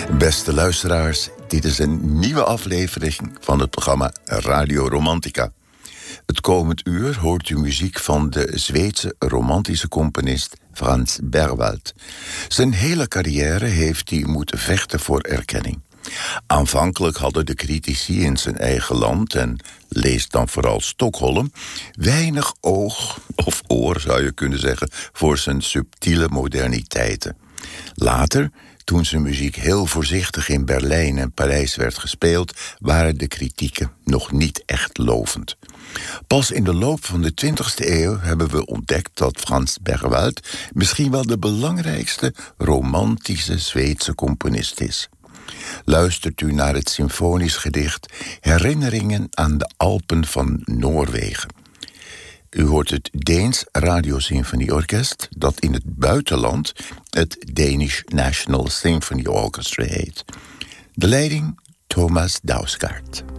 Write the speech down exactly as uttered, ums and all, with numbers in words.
Beste luisteraars, dit is een nieuwe aflevering van het programma Radio Romantica. Het komend uur hoort u muziek van de Zweedse romantische componist Frans Berwald. Zijn hele carrière heeft hij moeten vechten voor erkenning. Aanvankelijk hadden de critici in zijn eigen land, en lees dan vooral Stockholm, weinig oog of oor, zou je kunnen zeggen, voor zijn subtiele moderniteiten. Later, toen zijn muziek heel voorzichtig in Berlijn en Parijs werd gespeeld, waren de kritieken nog niet echt lovend. Pas in de loop van de twintigste eeuw hebben we ontdekt dat Frans Berwald misschien wel de belangrijkste romantische Zweedse componist is. Luistert u naar het symfonisch gedicht Herinneringen aan de Alpen van Noorwegen. U hoort het Deens Radiosymfonieorkest, dat in het buitenland het Danish National Symphony Orchestra heet. De leiding Thomas Dausgaard.